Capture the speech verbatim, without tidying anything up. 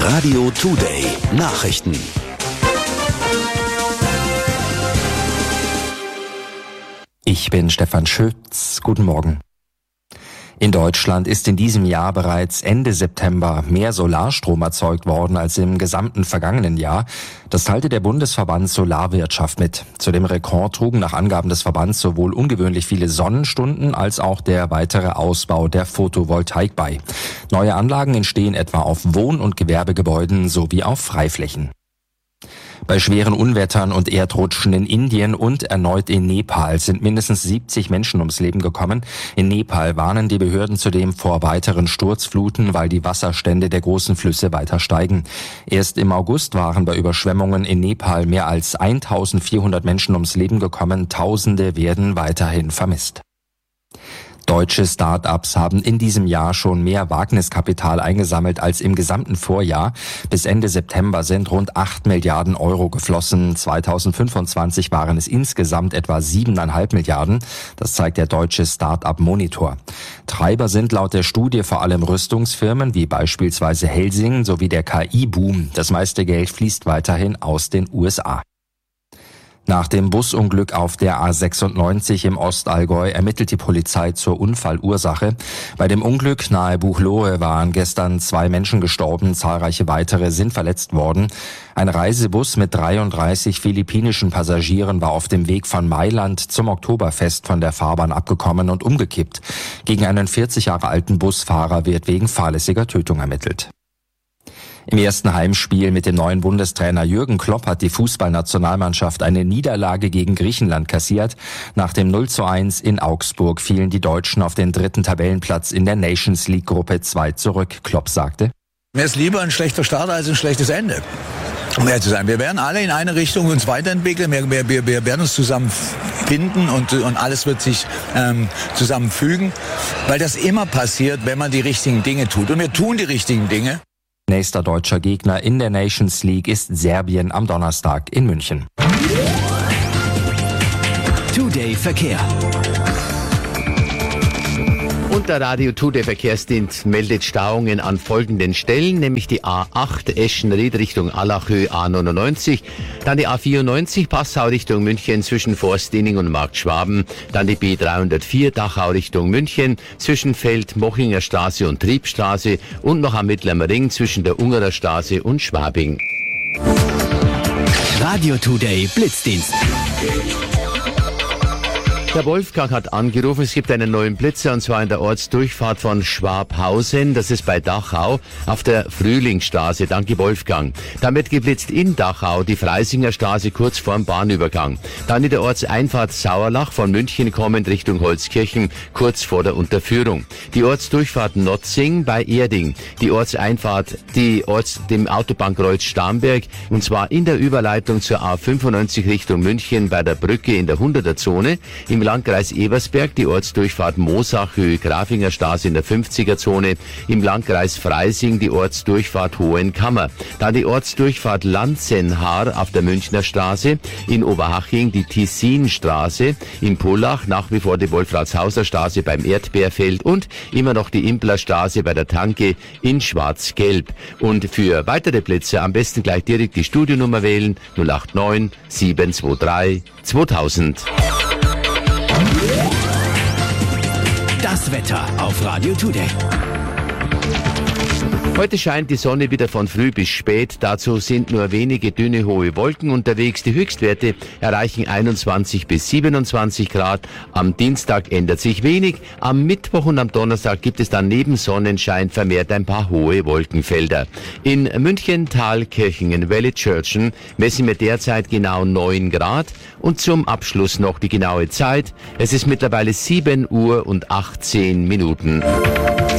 Radio Today Nachrichten. Ich bin Stefan Schütz. Guten Morgen. In Deutschland ist in diesem Jahr bereits Ende September mehr Solarstrom erzeugt worden als im gesamten vergangenen Jahr. Das teilte der Bundesverband Solarwirtschaft mit. Zu dem Rekord trugen nach Angaben des Verbands sowohl ungewöhnlich viele Sonnenstunden als auch der weitere Ausbau der Photovoltaik bei. Neue Anlagen entstehen etwa auf Wohn- und Gewerbegebäuden sowie auf Freiflächen. Bei schweren Unwettern und Erdrutschen in Indien und erneut in Nepal sind mindestens siebzig Menschen ums Leben gekommen. In Nepal warnen die Behörden zudem vor weiteren Sturzfluten, weil die Wasserstände der großen Flüsse weiter steigen. Erst im August waren bei Überschwemmungen in Nepal mehr als eintausendvierhundert Menschen ums Leben gekommen. Tausende werden weiterhin vermisst. Deutsche Start-ups haben in diesem Jahr schon mehr Wagniskapital eingesammelt als im gesamten Vorjahr. Bis Ende September sind rund acht Milliarden Euro geflossen. zweitausendfünfundzwanzig waren es insgesamt etwa siebeneinhalb Milliarden. Das zeigt der deutsche Start-up-Monitor. Treiber sind laut der Studie vor allem Rüstungsfirmen wie beispielsweise Helsing sowie der K I-Boom. Das meiste Geld fließt weiterhin aus den U S A. Nach dem Busunglück auf der A sechsundneunzig im Ostallgäu ermittelt die Polizei zur Unfallursache. Bei dem Unglück nahe Buchloe waren gestern zwei Menschen gestorben, zahlreiche weitere sind verletzt worden. Ein Reisebus mit dreiunddreißig philippinischen Passagieren war auf dem Weg von Mailand zum Oktoberfest von der Fahrbahn abgekommen und umgekippt. Gegen einen vierzig Jahre alten Busfahrer wird wegen fahrlässiger Tötung ermittelt. Im ersten Heimspiel mit dem neuen Bundestrainer Jürgen Klopp hat die Fußballnationalmannschaft eine Niederlage gegen Griechenland kassiert. Nach dem null zu eins in Augsburg fielen die Deutschen auf den dritten Tabellenplatz in der Nations League Gruppe zwei zurück. Klopp sagte: Mir ist lieber ein schlechter Start als ein schlechtes Ende. Um ehrlich zu sein, wir werden alle in eine Richtung uns weiterentwickeln, wir, wir, wir werden uns zusammenfinden und, und alles wird sich ähm, zusammenfügen, weil das immer passiert, wenn man die richtigen Dinge tut. Und wir tun die richtigen Dinge. Nächster deutscher Gegner in der Nations League ist Serbien am Donnerstag in München. Today Verkehr. Und der Radio Today Verkehrsdienst meldet Stauungen an folgenden Stellen, nämlich die A acht Eschenried Richtung Allachhöhe A neunundneunzig, dann die A vierundneunzig Passau Richtung München zwischen Forstdiening und Markt Schwaben, dann die B dreihundertvier Dachau Richtung München zwischen Feld-Mochinger Straße und Triebstraße und noch am Mittleren Ring zwischen der Ungerer Straße und Schwabing. Radio Today Blitzdienst. Der Wolfgang hat angerufen, es gibt einen neuen Blitzer, und zwar in der Ortsdurchfahrt von Schwabhausen, das ist bei Dachau, auf der Frühlingsstraße. Danke, Wolfgang. Dann wird geblitzt in Dachau, die Freisinger Straße kurz vorm Bahnübergang. Dann in der Ortseinfahrt Sauerlach von München kommend Richtung Holzkirchen, kurz vor der Unterführung. Die Ortsdurchfahrt Notzing bei Erding. Die Ortseinfahrt, die Orts, dem Autobahnkreuz Starnberg, und zwar in der Überleitung zur A fünfundneunzig Richtung München bei der Brücke in der hunderter Zone. Im Landkreis Ebersberg die Ortsdurchfahrt Moosach, Höhe Grafinger Straße in der fünfziger Zone. Im Landkreis Freising die Ortsdurchfahrt Hohenkammer. Dann die Ortsdurchfahrt Lanzenhaar auf der Münchner Straße. In Oberhaching die Tessinstraße. In Pullach nach wie vor die Wolfratshauser Straße beim Erdbeerfeld und immer noch die Implerstraße bei der Tanke in Schwarz-Gelb. Und für weitere Blitze am besten gleich direkt die Studionummer wählen: null acht neun sieben zwei drei zweitausend. Das Wetter auf Radio Today. Heute scheint die Sonne wieder von früh bis spät. Dazu sind nur wenige dünne, hohe Wolken unterwegs. Die Höchstwerte erreichen einundzwanzig bis siebenundzwanzig Grad. Am Dienstag ändert sich wenig. Am Mittwoch und am Donnerstag gibt es dann neben Sonnenschein vermehrt ein paar hohe Wolkenfelder. In München, Thalkirchen, Wellitschirchen messen wir derzeit genau neun Grad. Und zum Abschluss noch die genaue Zeit. Es ist mittlerweile sieben Uhr und achtzehn Minuten.